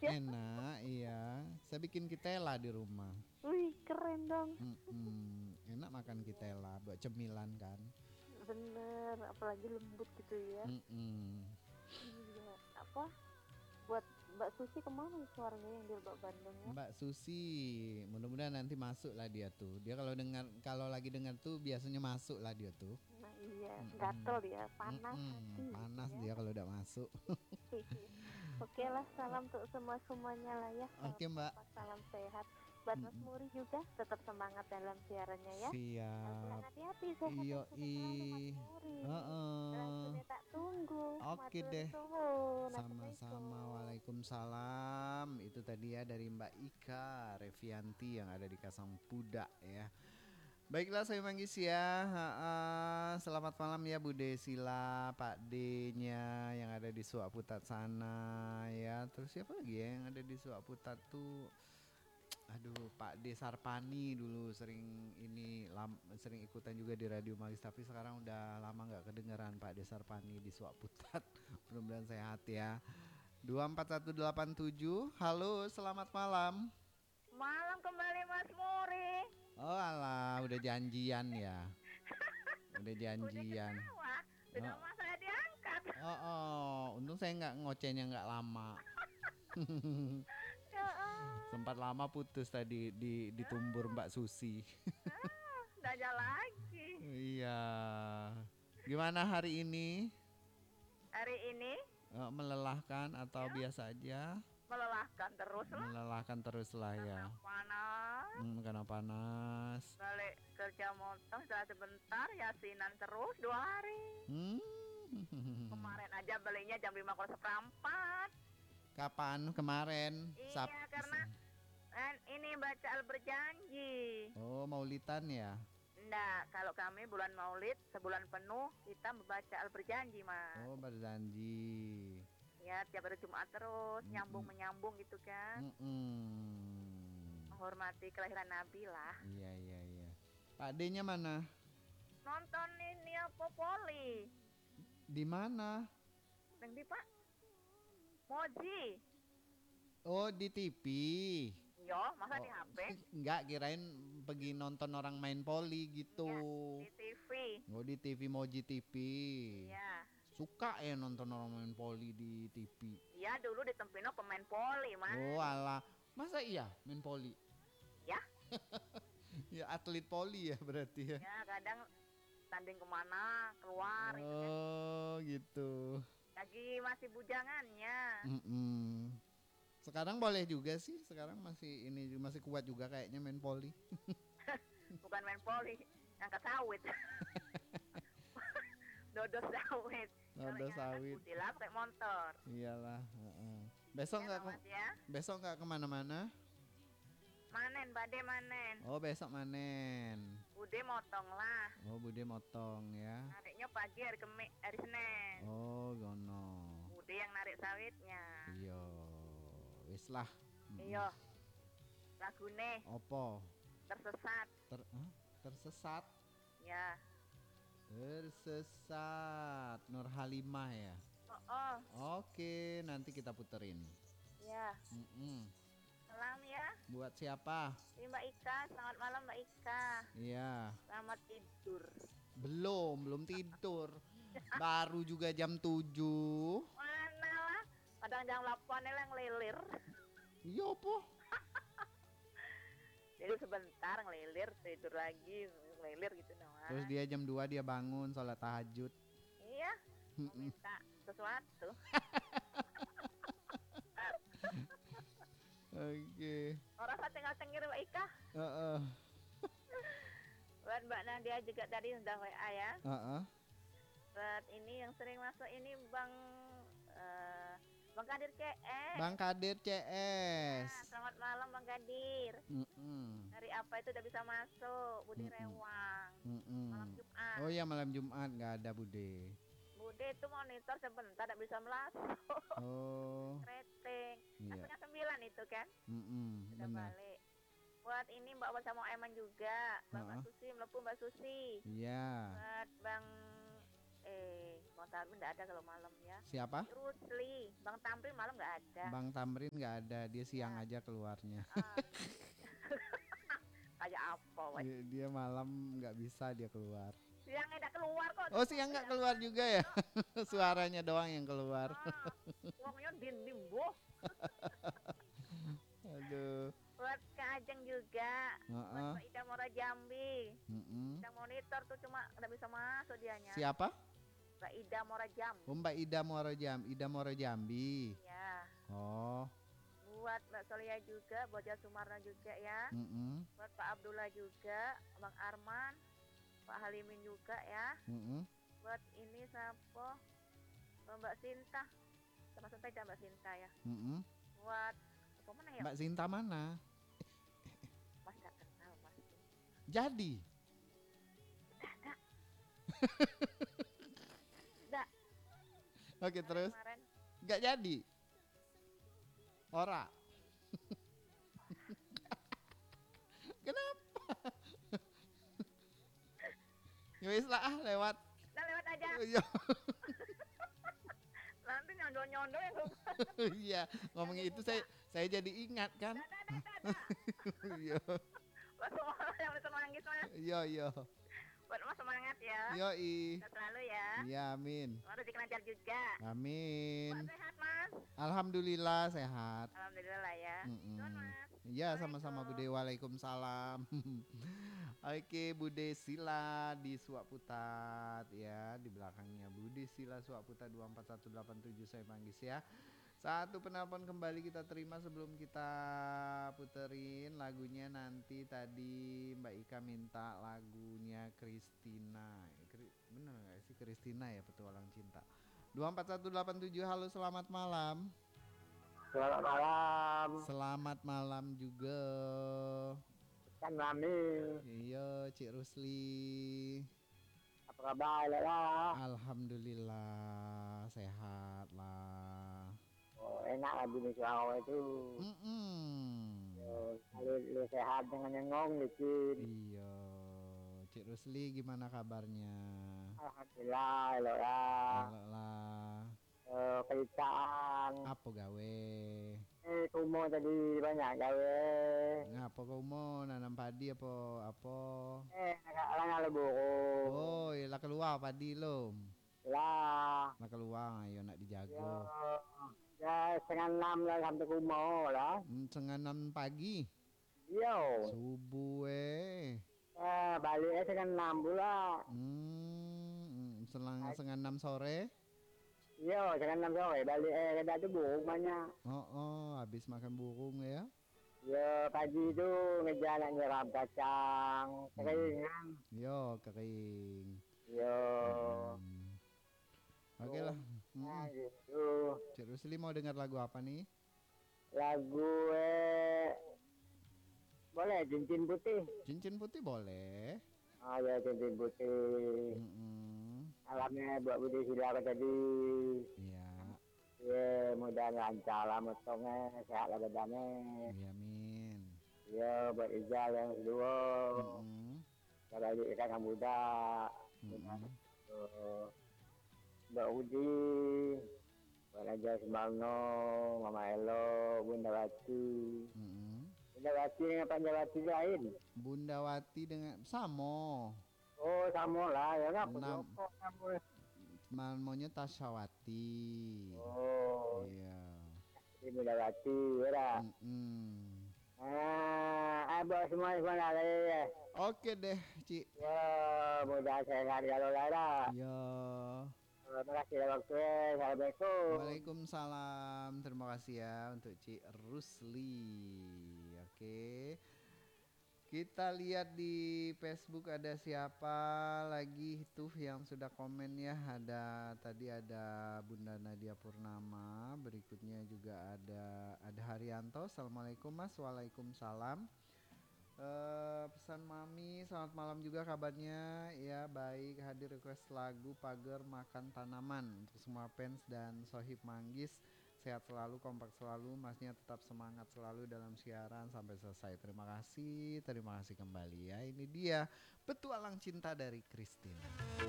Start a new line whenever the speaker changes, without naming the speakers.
ya?
Enak, iya. Saya bikin kitela di rumah.
Wih, keren dong.
Enak makan kitela buat cemilan kan.
Bener, apalagi lembut gitu ya. Iya, apa? Buat Mbak Susi kemana suaranya yang di Lebak Bandung ya?
Mbak Susi, mudah-mudahan nanti masuk lah dia tuh. Dia kalau lagi dengar tuh biasanya masuk lah dia tuh.
Nah iya, gatel dia, panas hati gitu
Panas
ya.
dia kalau udah masuk.
Oke lah, salam untuk semuanya lah ya. Salam
Oke Mbak.
kompak, salam sehat. Buat Mas Muri juga tetap semangat dalam siarannya ya. Dan pulang
Siap.
hati-hati, sehat dan
Iyo
sukses selalu Mas Muri. Langsungnya tak tunggu.
Oke
Matur
deh.
suwun.
Sama-sama.
Assalamualaikum.
Waalaikumsalam. Itu tadi ya dari Mbak Ika Revianti yang ada di Kasangpuda ya. Baiklah saya Manggis ya. Selamat malam ya Bu Desila, Pak D-nya yang ada di Suak Putat sana ya. Terus siapa lagi ya yang ada di Suak Putat tuh? Aduh, Pak D Sarpani dulu sering sering ikutan juga di Radio Magis, tapi sekarang udah lama nggak kedengeran Pak D Sarpani di Suak Putat. Mudah-mudahan sehat ya. 24187. Halo, selamat malam.
Malam kembali Mas Muri.
Oh alah, udah janjian ya. Udah janjian.
Sudah mas saya diangkat.
Untung saya nggak ngocehnya nggak lama. Sempat lama putus tadi ditumbur Mbak Susi.
Udah jalan lagi.
Iya. Gimana hari ini?
Hari ini
Melelahkan atau biasa aja?
melelahkan terus lah.
Melelahkan terus lah ya.
Panas.
Karena panas.
Balik kerja motong setelah sebentar, yasinan terus 2 hari. Kemarin aja baliknya jam 5:04.
Kapan kemarin?
Iya, karena ini baca Al-Berjanji.
Oh, Maulidan ya?
Enggak, kalau kami bulan Maulid sebulan penuh kita membaca Al-Berjanji, Mas.
Oh, berjanji.
Ya, tiap hari Jumat terus nyambung-menyambung gitu kan. Menghormati kelahiran Nabi lah.
Iya. Pak D-nya mana?
Nonton ini apa Poli?
Di mana?
Neng di Pak Moji.
Oh, di TV.
Yo, masa di HP?
Enggak, kirain pergi nonton orang main poli gitu.
Ya, di TV.
Oh, di TV Moji TV.
Iya.
Suka ya nonton orang main poli di TV.
Iya, dulu di Tempino pemain poli, Mas.
Oh, alah. Masa iya main poli?
Ya.
Ya atlet poli ya berarti ya.
Ya, kadang tanding kemana, keluar gitu kan.
Oh, gitu.
Lagi masih bujangannya.
Sekarang boleh juga sih. Sekarang masih kuat juga kayaknya main poli.
Bukan main poli, angkat sawit. Dodos sawit.
Dodos sawit.
Udah pakai motor.
Iyalah. Besok nggak kemana-mana?
Manen, Bade manen.
Oh, besok manen.
Bude motong lah.
Oh, Bude motong ya.
Nariknya pagi hari Senin.
Oh, gono.
Bude yang narik sawitnya.
Iya. Wis lah.
Iya. Lagune.
Opo?
Tersesat.
Tersesat?
Ya.
Tersesat. Nur Halimah ya. Oke, nanti kita puterin.
Ya. Salam ya.
Buat siapa?
Ini Mbak Ika, selamat malam Mbak Ika.
Iya.
Selamat tidur.
Belum tidur. Baru juga jam 7.
Mana lah? Kadang jam 8 yang ngelilir.
Iya po.
Jadi sebentar ngelilir, tidur lagi, ngelilir gitu namanya.
Terus dia jam 2 dia bangun sholat tahajud.
Iya. Minta sesuatu.
Oke.
Orang saya tinggal cengir Mbak Ika. Buat Mbak Nadia juga tadi sudah WA ya. Buat ini yang sering masuk ini Bang Kadir CS.
Bang Kadir CS.
Nah, selamat malam Bang Kadir. Hari apa itu udah bisa masuk? Bude Rewang. Malam Jumat.
Oh iya malam Jumat nggak ada Bude.
Bude itu monitor sebentar tidak bisa masuk.
Oh.
Rating.
Iya.
Setengah 9 itu kan. Sudah
benar.
balik. Buat ini Mbak Wan sama Eman juga. Mbak Susi, melepun Mbak Susi.
Iya.
Buat Bang Bang Tamrin nggak ada kalau malam ya.
Siapa?
Rusli, Bang Tamrin malam nggak ada.
Bang Tamrin nggak ada, dia siang aja keluarnya.
Kayak apa?
Dia malam nggak bisa dia keluar.
Siangnya nggak keluar kok.
Oh siang nggak keluar juga ya? Suaranya doang yang keluar.
Uangnya dinding boh.
Aduh.
Buat Kak Ajeng juga. Buat Mbak Ida Mora Jambi. Yang monitor tuh cuma nggak bisa masuk dianya.
Siapa?
Mbak Ida Mora Jambi.
Oh Mbak Ida Mora Jambi. Ida Mora Jambi.
Iya.
Oh.
Buat Mbak Solia juga, Boja Sumarna juga ya. Buat Pak Abdullah juga, Bang Arman, Pak Halimin juga ya. Buat ini siapa? Mbak Sinta. Termasuk saja Mbak Sinta ya. Buat apa mana ya?
Mbak Sinta mana?
Mas gak kenal Mas.
Jadi.
Enggak.
Oke terus. Gak jadi. Ora. Kenapa? Ya wis lah lewat.
Nah, lewat aja.
Iya.
Nanti nyondol-nyondol yang
iya, ngomongin itu saya jadi ingat kan. Iya.
Buat semua yang bisa nangis ya.
Iya.
Buat Mas semangat ya.
Yoi.
Selalu ya.
Iya, amin.
Rezeki lancar juga.
Amin.
Buat sehat Mas.
Alhamdulillah sehat.
Alhamdulillah lah ya. Mas.
Iya, sama-sama Bude. Waalaikumsalam. Oke, Bude Sila di Suaputat ya, di belakangnya Bude Sila Suaputat 24187 saya manggis ya. Satu penelpon kembali kita terima sebelum kita puterin lagunya. Nanti tadi Mbak Ika minta lagunya Kristina. Bener gak sih Kristina ya, Petualang Cinta. 24187, halo selamat malam.
Selamat malam.
Selamat malam juga.
Kan Mami.
Iya, Cik Rusli.
Apa kabar lah?
Alhamdulillah sehat lah.
Oh, enak lah bunyi suara itu. Kalau lu sehat dengan nyengong dikit.
Iya. Cik Rusli gimana kabarnya?
Alhamdulillah, lah. Kerjaan.
Apa gawe?
Kumo tadi banyak gawe.
Ngapa kumo? Nanam padi apa?
Orang ada burung.
Oh, lah keluar padi lo.
Lah
keluar, ayo nak dijago.
Ya, 5:30 lah sampai kumo lah.
5:30 pagi.
Yo.
Subuh
Baliknya 5:30 pula.
Selang 5:30 sore.
Iya, 5:30 sore balik ada tuh burung banyak.
Habis makan burung ya.
Ya, pagi itu ngejar nak nyerap kacang kering kan.
Yo, kering.
Yo.
Oke lah.
Nah, gitu.
Cik Rusli mau dengar lagu apa nih?
Lagu boleh Cincin Putih.
Cincin Putih boleh.
Oh ya, Cincin Putih. Alamnya buat Budi Sila tadi.
Iya.
Ya, mudah lancar lah motongnya, sehat lah badannya.
Iya, amin.
Ya, buat Ijal yang kedua. Kalau adik ikan yang muda. Mbak Udi, Mbak Raja Sembalno, Mama Elo, Bunda Wati. Bunda Wati dengan Panjawati lain.
Bunda Wati dengan Samo.
Oh, sama lah ya kan.
Namanya Tasyawati.
Oh.
Iya.
Ini Bunda Wati ya. Abang semua ya.
Oke deh, Cik.
Ya, mudah sehat kalau lah.
Ya.
Terima kasih waktunya. Assalamualaikum.
Waalaikumsalam. Terima kasih ya untuk Cik Rusli. Oke. Kita lihat di Facebook ada siapa lagi tuh yang sudah komen ya. Tadi ada Bunda Nadia Purnama. Berikutnya juga ada Haryanto. Assalamualaikum Mas. Waalaikumsalam. Pesan Mami, selamat malam juga kabarnya. Ya baik, hadir request lagu Pagar Makan Tanaman untuk semua fans dan sohib Manggis. Sehat selalu, kompak selalu, Masnya tetap semangat selalu dalam siaran sampai selesai. Terima kasih kembali ya. Ini dia Petualang Cinta dari Kristina.